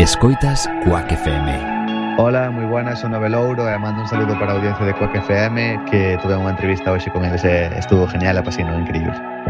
Escoitas Quack FM. Hola, moi buenas, son Nove Louro e mando un saludo para a audiencia de Quack FM, que tuve unha entrevista hoxe con eles e estuvo genial, apasionado, increíble.